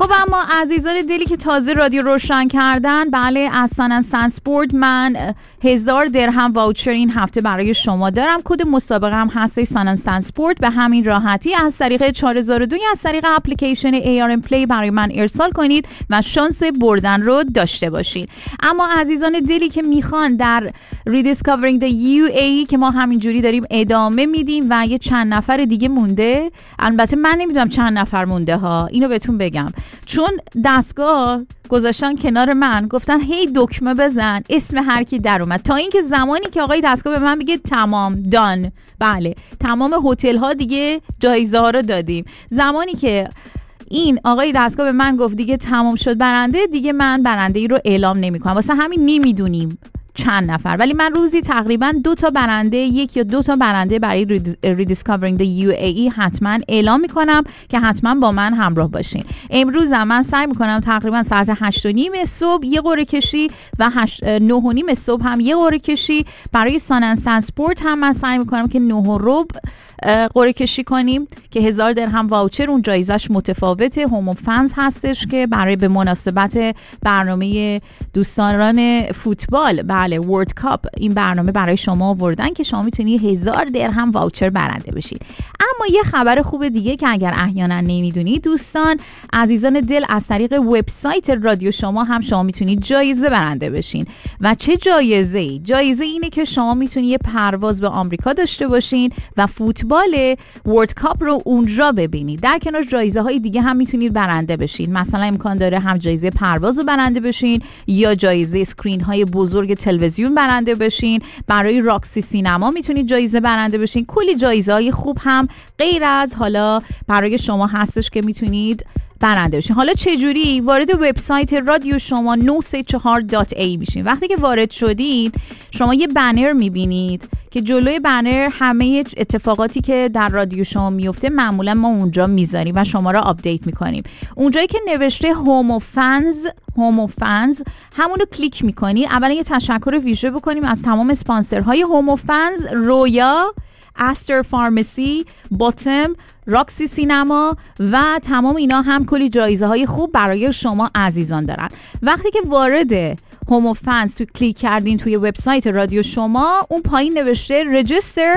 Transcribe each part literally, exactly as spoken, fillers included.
خب اما عزیزان دلی که تازه رادیو روشن کردن، بله از سان سنسپورت من هزار درهم واوچر این هفته برای شما دارم. کد مسابقه هم هست سان سنسپورت. به همین راحتی از طریق چهار هزار و دو از طریق اپلیکیشن ای آر ام پلی برای من ارسال کنید و شانس بردن رو داشته باشید. اما عزیزان دلی که میخوان در Rediscovering the یو ای که ما همینجوری داریم ادامه میدیم و یه چند نفر دیگه مونده، البته من نمیدونم چند نفر مونده ها، اینو بهتون بگم، چون دستگاه گذاشتن کنار من گفتن هی دکمه بزن اسم هر کی در اومد، تا اینکه زمانی که آقای دستگاه به من بگه تمام دان، بله تمام هتل ها دیگه جایزه ها رو دادیم، زمانی که این آقای دستگاه به من گفت دیگه تمام شد برنده، دیگه من برنده ای رو اعلام نمی کنم. واسه همین نمیدونیم چند نفر، ولی من روزی تقریبا دو تا برنده، یک یا دو تا برنده برای Rediscovering the یو ای حتما اعلام میکنم که حتما با من همراه باشین. امروز هم من سعی میکنم تقریبا ساعت هشت و نیم صبح یه قرعه کشی و نه و نیم صبح هم یه قرعه کشی برای سان سنسپورت هم من سعی میکنم که نه و ربع قرعه کشی کنیم که هزار درهم واوچر، اون جایزش متفاوته، هومو فنز هستش که برای به مناسبت برنامه دوستان فوتبال، بله ورلد کاپ، این برنامه برای شما آوردن که شما میتونی هزار درهم واوچر برنده بشید. اما یه خبر خوب دیگه که اگر احیانا نمیدونی دوستان عزیزان دل، از طریق وبسایت رادیو شما هم شما میتونید جایزه برنده بشین. و چه جایزه ای؟ جایزه اینه که شما میتونید یه پرواز به آمریکا داشته باشین و فوتبال ورلد کاپ رو اونجا ببینید. در کنار جایزه های دیگه هم میتونید برنده بشین، مثلا امکان داره هم جایزه پرواز رو برنده بشین یا جایزه اسکرین های بزرگ تلویزیون برنده بشین. برای راکسی سینما میتونید جایزه برنده بشین. کلی جایزه های خوب هم غیر از حالا برای شما هستش که میتونید برنده بشین. حالا چجوری؟ وارد وبسایت رادیو شما نه سه چهار دات ای میشین. وقتی که وارد شدید شما یه بنر میبینید که جلوی بنر همه اتفاقاتی که در رادیو شما میفته معمولا ما اونجا میذاریم و شما را آپدیت میکنیم. اونجایی که نوشته هومو فنز، هومو فنز همون رو کلیک میکنی. اولا یه تشکر ویژه بکنیم از تمام اسپانسرهای هومو فنز: رویا، استر فارمسی، باتم، راکسی سینما و تمام اینا هم کلی جایزه های خوب برای شما عزیزان دارن. وقتی که وارد هومو فنز تو کلیک کردین توی وبسایت رادیو شما، اون پایین نوشته رجیستر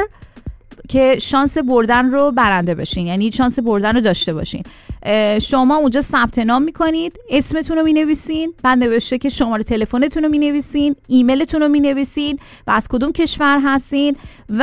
که شانس بردن رو برنده بشین، یعنی شانس بردن رو داشته باشین. شما اونجا ثبت نام میکنید، اسمتون رو مینویسین، بعد نوشته که شماره تلفنتون رو مینویسین، ایمیلتون رو مینویسین و از کدوم کشور هستین و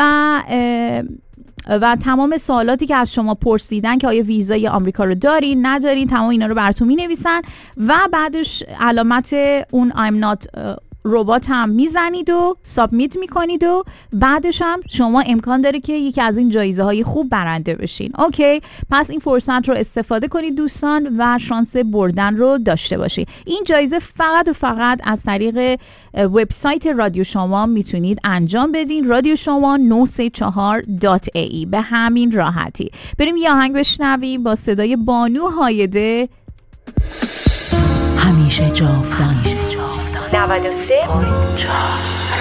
و تمام سوالاتی که از شما پرسیدن که آیا ویزای آمریکا رو دارین ندارین، تمام اینا رو براتون مینویسن و بعدش علامت اون I'm not ربات هم میزنید و سابمیت میکنید و بعدش هم شما امکان داره که یکی از این جایزه های خوب برنده بشین. اوکی، پس این فرصت رو استفاده کنید دوستان و شانس بردن رو داشته باشید. این جایزه فقط و فقط از طریق وبسایت رادیو شما میتونید انجام بدین، رادیو شما نه سه چهار دات ای. به همین راحتی. بریم یه آهنگ بشنویم با صدای بانو هایده. همیشه جاودان، نود و سه